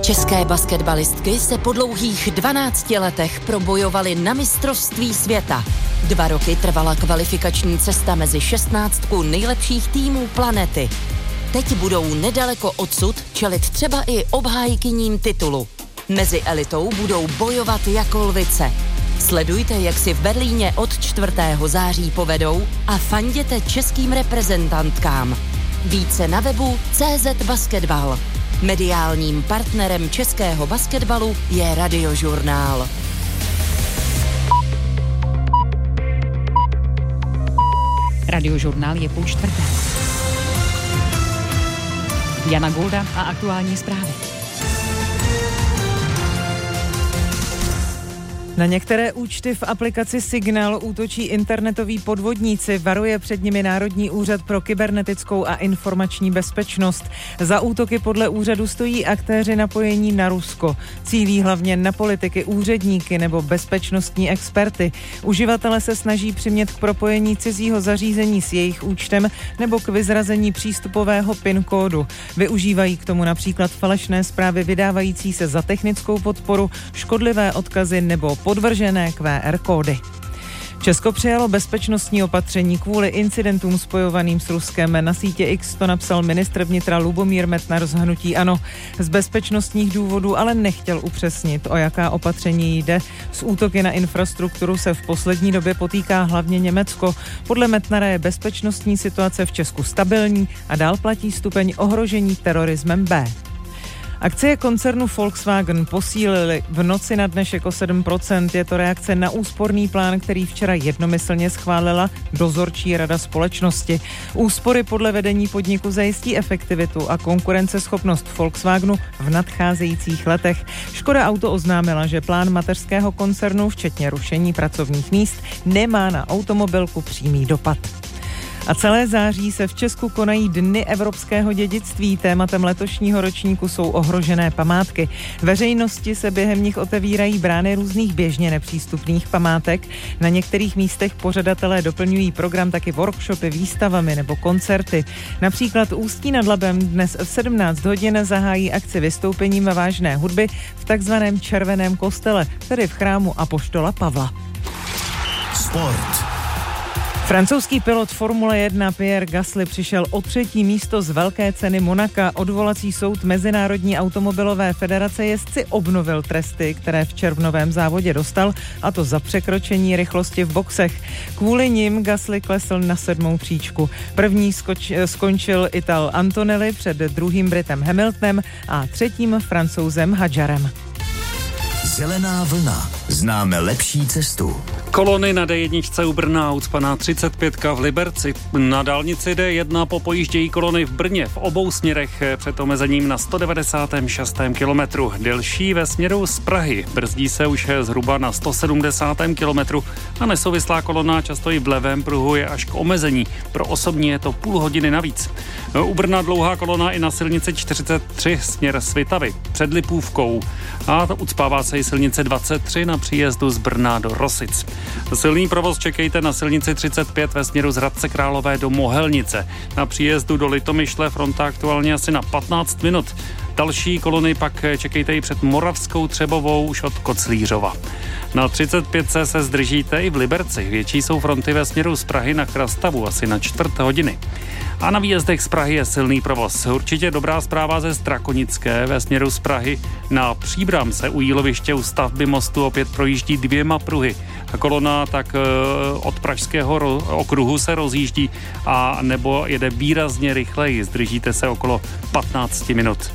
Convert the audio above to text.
České basketbalistky se po dlouhých 12 letech probojovaly na mistrovství světa. 2 roky trvala kvalifikační cesta mezi 16 nejlepších týmů planety. Teď budou nedaleko odsud čelit třeba i obhájkyním titulu. Mezi elitou budou bojovat jako lvice. Sledujte, jak si v Berlíně od 4. září povedou a fanděte českým reprezentantkám. Více na webu CZ Basketball. Mediálním partnerem českého basketbalu je Radiožurnál. Radiožurnál je 3:30. Jana Golda a aktuální zprávy. Na některé účty v aplikaci Signal útočí internetoví podvodníci, varuje před nimi Národní úřad pro kybernetickou a informační bezpečnost. Za útoky podle úřadu stojí aktéři napojení na Rusko. Cílí hlavně na politiky, úředníky nebo bezpečnostní experty. Uživatelé se snaží přimět k propojení cizího zařízení s jejich účtem nebo k vyzrazení přístupového PIN kódu. Využívají k tomu například falešné zprávy vydávající se za technickou podporu, škodlivé odkazy nebo podvržené QR kódy. Česko přijalo bezpečnostní opatření kvůli incidentům spojovaným s Ruskem. Na sítě X to napsal ministr vnitra Lubomír Metnar z hnutí ANO. Z bezpečnostních důvodů ale nechtěl upřesnit, o jaká opatření jde. S útoky na infrastrukturu se v poslední době potýká hlavně Německo. Podle Metnara je bezpečnostní situace v Česku stabilní a dál platí stupeň ohrožení terorismem B. Akcie koncernu Volkswagen posílily v noci na dnešek o 7%. Je to reakce na úsporný plán, který včera jednomyslně schválila dozorčí rada společnosti. Úspory podle vedení podniku zajistí efektivitu a konkurenceschopnost Volkswagenu v nadcházejících letech. Škoda Auto oznámila, že plán mateřského koncernu, včetně rušení pracovních míst, nemá na automobilku přímý dopad. A celé září se v Česku konají Dny evropského dědictví. Tématem letošního ročníku jsou ohrožené památky. Veřejnosti se během nich otevírají brány různých běžně nepřístupných památek. Na některých místech pořadatelé doplňují program taky workshopy, výstavami nebo koncerty. Například Ústí nad Labem dnes v 17 hodin zahájí akci vystoupením vážné hudby v takzvaném Červeném kostele, tedy v chrámu apoštola Pavla. Sport. Francouzský pilot Formule 1 Pierre Gasly přišel o 3. místo z velké ceny Monaka. Odvolací soud Mezinárodní automobilové federace jezdci obnovil tresty, které v červnovém závodě dostal, a to za překročení rychlosti v boxech. Kvůli nim Gasly klesl na 7. příčku. První skončil Ital Antonelli před 2. Britem Hamiltonem a 3. Francouzem Hadjarem. Zelená vlna. Známe lepší cestu. Kolony na D1 u Brna, ucpaná 35 v Liberci. Na dálnici D1 popojíždějí kolony v Brně v obou směrech před omezením na 196. kilometru. Delší ve směru z Prahy. Brzdí se už zhruba na 170. kilometru a nesouvislá kolona často i v levém pruhu je až k omezení. Pro osobní je to půl hodiny navíc. U Brna dlouhá kolona i na silnici 43 směr Svitavy před Lipůvkou. A ucpává se i silnice 23 na příjezdu z Brna do Rosic. Silný provoz čekejte na silnici 35 ve směru z Hradce Králové do Mohelnice. Na příjezdu do Litomyšle fronta aktuálně asi na 15 minut. Další kolony pak čekejte i před Moravskou Třebovou už od Koclířova. Na 35 se zdržíte i v Liberci. Větší jsou fronty ve směru z Prahy na Chrastavu asi na 1/4 hodiny. A na výjezdech z Prahy je silný provoz. Určitě dobrá zpráva ze Strakonické ve směru z Prahy. Na Příbram se u jíloviště u stavby mostu opět projíždí 2 pruhy. Kolona tak od Pražského okruhu se rozjíždí a nebo jede výrazně rychleji. Zdržíte se okolo 15 minut.